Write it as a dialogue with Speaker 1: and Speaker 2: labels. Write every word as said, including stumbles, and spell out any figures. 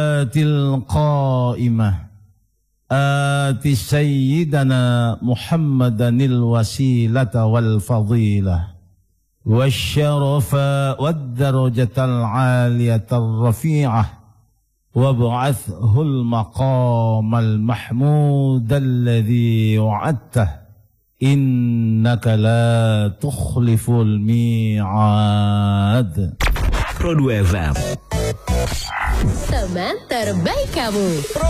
Speaker 1: القائمة آت سيدنا محمدا الوسيلة والفضيلة والشرف والدرجة العالية الرفيعة وابعثه المقام المحمود الذي وعدته إنك لا تخلف الميعاد.
Speaker 2: Pro dua F M.
Speaker 3: Teman terbaik kamu.